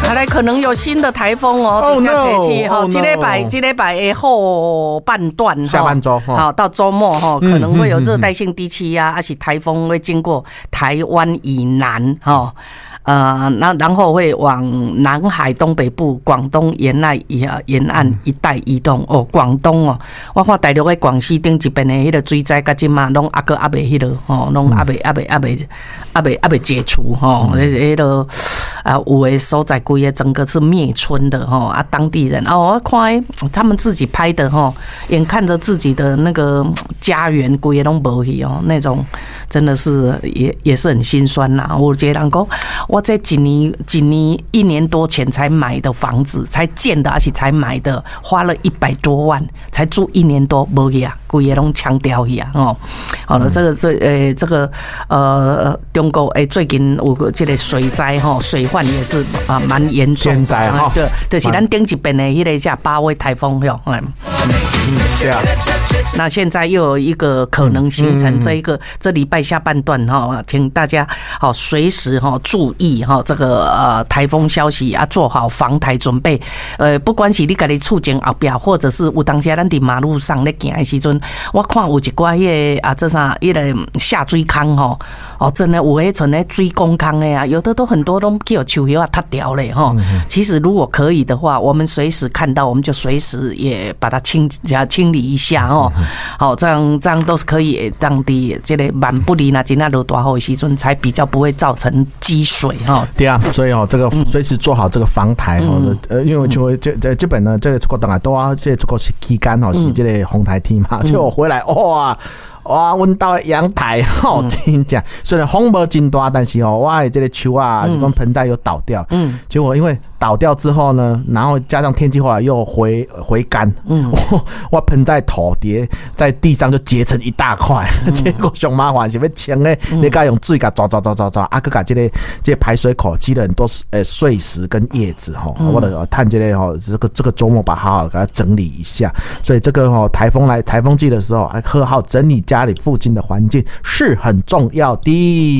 看来可能有新的台风哦， 哦 no， 这礼拜的后半段， 下半周， 好到周末哈，可能会有热带性低气压，而且台风会经过台湾以南哈。然后会往南海东北部、广东沿岸一带移动哦。广东哦，我看大陆的广西顶一边的迄个水灾，甲今嘛拢还未迄个吼，拢还未解除吼。迄个有的所在规个整个是灭村的吼啊，当地人哦，我看他们自己拍的吼，眼看着自己的那个家园规个拢无去哦，那种真的是也是很心酸呐。有一个人讲，我在一年多前才买的房子，才建的，而且才买的，花了100多万，才住1年多，没去啊，规个拢抢掉去啊！哦，好了，这个中国最近有这个水灾哈，水患也是蛮严重的哈，就是咱顶一边的迄个叫8位台风哟， 对啊。 那现在又有一个可能形成这礼拜下半段哈，请大家随时注意这个台风消息啊，做好防台准备。不管是你家己厝前后边，或者是有当时咱伫马路上咧行的时阵，我看有一寡迄个这啥迄个下水坑真的有迄存咧水公坑的啊，有的都很多都叫树叶啊塌掉嘞哈。其实如果可以的话，我们随时看到，我们就随时也把它清理一下哦。好，这样都是可以让地这个蛮不离那今那落大雨的时阵，才比较不会造成积水哈。 对啊，所以这个随时做好这个防台因为就基本呢，这个出国当然都要这出国期间是这个红台天嘛，结果回来哇，阮家的阳台真正虽然风无真大，但是我的这个树啊，这种盆栽又倒掉，结果因为倒掉之后呢，然后加上天气后来又回干，我盆栽土碟在地上就结成一大块，结果上麻烦是要清咧，你该用水给抓，啊，佮这个排水口积了很多碎石跟叶子我的探这个这个周末把好好给它整理一下，所以这个台风季的时候，喝好整理家里附近的环境是很重要的。